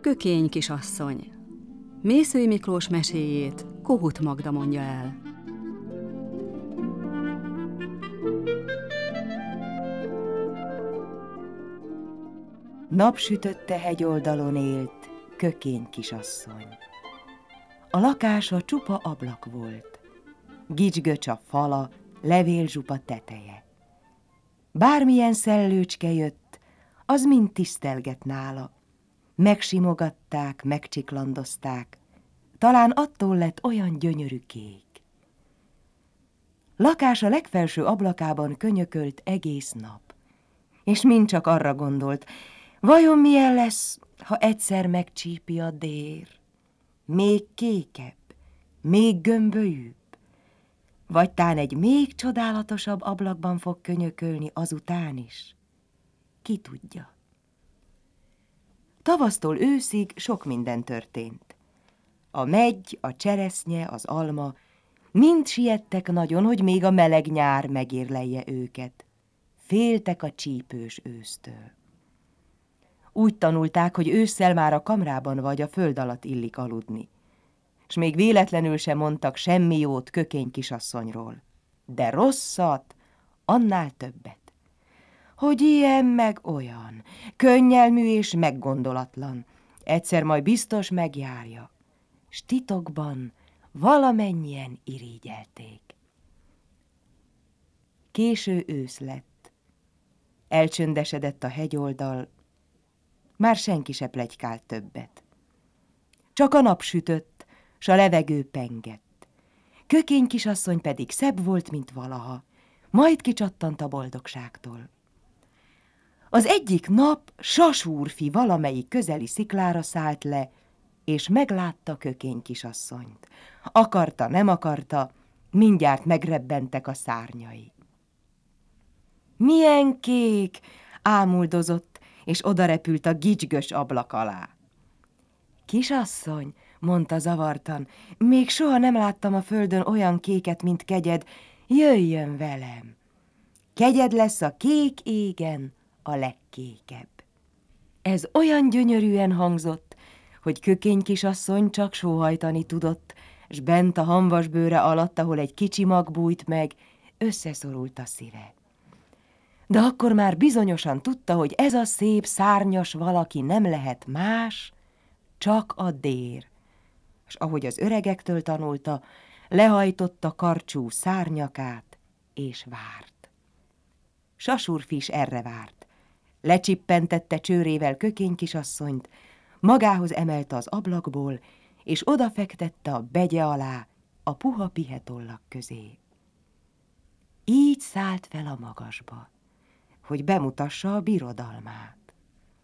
Kökény kisasszony. Mészői Miklós meséjét Kohut Magda mondja el. Napsütötte hegyoldalon élt Kökény kisasszony. A lakása csupa ablak volt, gicsgöcs a fala, levélzsupa teteje. Bármilyen szellőcske jött, az mind tisztelgett nála. Megsimogatták, megcsiklandozták, talán attól lett olyan gyönyörű kék. Lakása legfelső ablakában könyökölt egész nap, és mind csak arra gondolt, vajon milyen lesz, ha egyszer megcsípi a dér? Még kékebb, még gömbölyűbb, vagy tán egy még csodálatosabb ablakban fog könyökölni azután is? Ki tudja? Tavasztól őszig sok minden történt. A meggy, a cseresznye, az alma mind siettek nagyon, hogy még a meleg nyár megérlelje őket. Féltek a csípős ősztől. Úgy tanulták, hogy ősszel már a kamrában vagy a föld alatt illik aludni. S még véletlenül sem mondtak semmi jót Kökény kisasszonyról. De rosszat, annál többet. Hogy ilyen meg olyan, könnyelmű és meggondolatlan. Egyszer majd biztos megjárja. S titokban valamennyien irigyelték. Késő ősz lett. Elcsöndesedett a hegyoldal, már senki se pletykált többet. Csak a nap sütött, s a levegő pengett. Kökény kisasszony pedig szebb volt, mint valaha, majd kicsattant a boldogságtól. Az egyik nap Sasúrfi valamelyik közeli sziklára szállt le, és meglátta Kökény kisasszonyt. Akarta, nem akarta, mindjárt megrebbentek a szárnyai. Milyen kék! Ámuldozott, és odarepült a gicsgös ablak alá. Kisasszony, mondta zavartan, még soha nem láttam a földön olyan kéket, mint kegyed, jöjjön velem. Kegyed lesz a kék égen a legkékebb. Ez olyan gyönyörűen hangzott, hogy Kökény kisasszony csak sóhajtani tudott, s bent a hamvasbőre alatt, ahol egy kicsi mag bújt meg, összeszorult a szíve. De akkor már bizonyosan tudta, hogy ez a szép szárnyas valaki nem lehet más, csak a dér. És ahogy az öregektől tanulta, lehajtotta karcsú szárnyakát, és várt. Sasúrfi is erre várt. Lecsippentette csőrével Kökény kisasszonyt, magához emelte az ablakból, és odafektette a begye alá, a puha pihetollak közé. Így szállt fel a magasba, hogy bemutassa a birodalmát.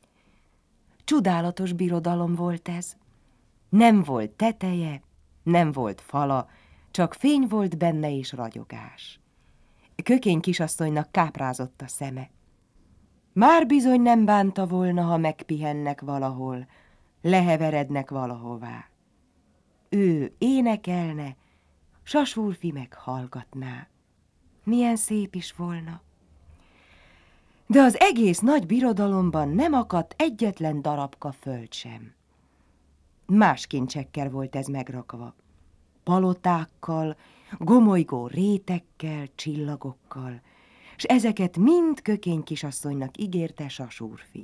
Csodálatos birodalom volt ez. Nem volt teteje, nem volt fala, csak fény volt benne és ragyogás. Kökény kisasszonynak káprázott a szeme. Már bizony nem bánta volna, ha megpihennek valahol, leheverednek valahová. Ő énekelne, Sasúrfi meg hallgatná. Milyen szép is volna. De az egész nagy birodalomban nem akadt egyetlen darabka föld sem. Más kincsekkel volt ez megrakva. Palotákkal, gomolygó rétekkel, csillagokkal, s ezeket mind Kökény kisasszonynak ígérte Sasúrfi.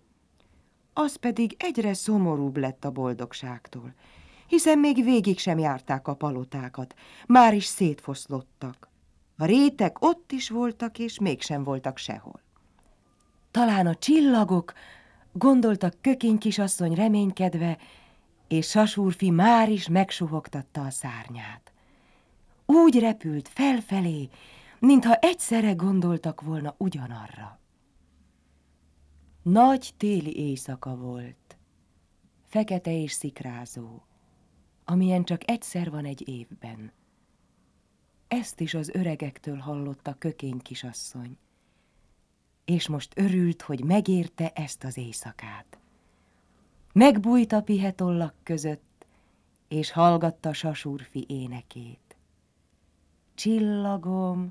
Az pedig egyre szomorúbb lett a boldogságtól, hiszen még végig sem járták a palotákat, már is szétfoszlottak. A rétek ott is voltak, és mégsem voltak sehol. Talán a csillagok, gondoltak Kökény kisasszony reménykedve, és Sasúrfi már is megsuhogtatta a szárnyát. Úgy repült felfelé, mintha egyszerre gondoltak volna ugyanarra. Nagy téli éjszaka volt, fekete és szikrázó, amilyen csak egyszer van egy évben. Ezt is az öregektől hallotta Kökény kisasszony, és most örült, hogy megérte ezt az éjszakát. Megbújt a pihetollak között, és hallgatta Sasúrfi énekét. Csillagom,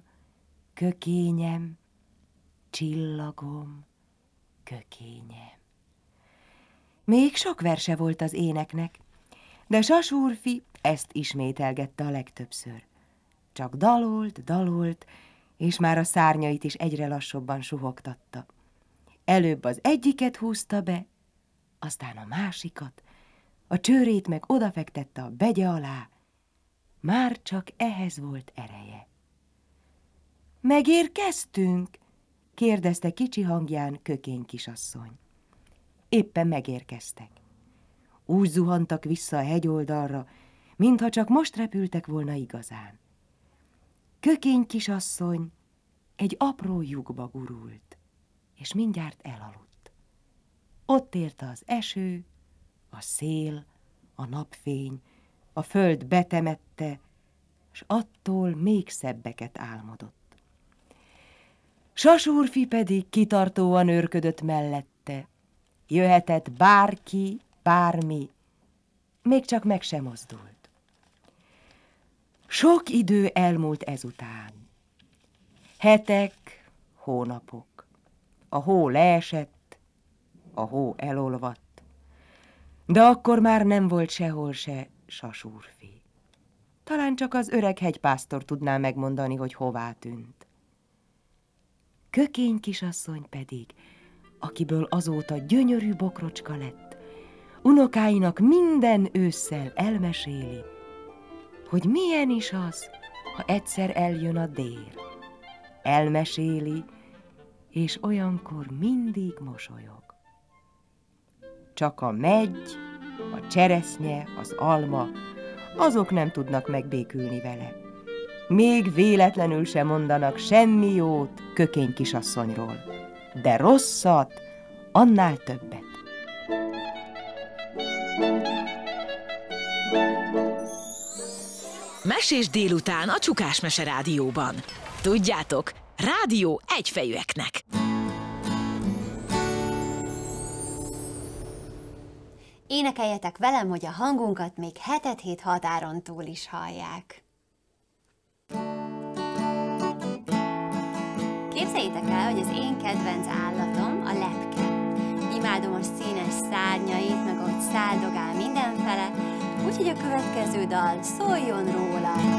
kökényem, csillagom, kökényem. Még sok verse volt az éneknek, de Sasúrfi ezt ismételgette a legtöbbször. Csak dalolt, és már a szárnyait is egyre lassabban suhogtatta. Előbb az egyiket húzta be, aztán a másikat, a csőrét meg odafektette a begye alá, már csak ehhez volt ereje. Megérkeztünk? Kérdezte kicsi hangján Kökény kisasszony. Éppen megérkeztek. Úgy zuhantak vissza a hegyoldalra, mintha csak most repültek volna igazán. Kökény kisasszony egy apró lyukba gurult, és mindjárt elaludt. Ott érte az eső, a szél, a napfény, a föld betemette, s attól még szebbeket álmodott. Sasúrfi pedig kitartóan őrködött mellette. Jöhetett bárki, bármi, még csak meg sem mozdult. Sok idő elmúlt ezután. Hetek, hónapok. A hó leesett, a hó elolvadt, de akkor már nem volt sehol se Sasúrfi. Talán csak az öreg hegypásztor tudná megmondani, hogy hová tűnt. Kökény kisasszony pedig, akiből azóta gyönyörű bokrocska lett, unokáinak minden ősszel elmeséli, hogy milyen is az, ha egyszer eljön a dél. Elmeséli, és olyankor mindig mosolyog. Csak a megy, a cseresznye, az alma, azok nem tudnak megbékülni vele. Még véletlenül sem mondanak semmi jót Kökény kisasszonyról, de rosszat, annál többet. Mesés délután a Csukás Mese Rádióban. Tudjátok, rádió egyfejűeknek. Énekeljetek velem, hogy a hangunkat még 7 határon túl is hallják. Képzeljétek el, hogy az én kedvenc állatom a lepke. Imádom a színes szárnyait, meg ahogy száldogál mindenfele, úgyhogy a következő dal szóljon róla.